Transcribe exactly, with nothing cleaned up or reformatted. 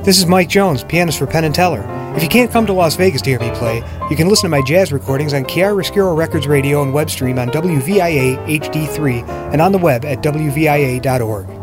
This is Mike Jones, pianist for Penn and Teller. If you can't come to Las Vegas to hear me play, you can listen to my jazz recordings on Chiaroscuro Records Radio and web stream on W V I A H D three and on the web at W V I A dot org.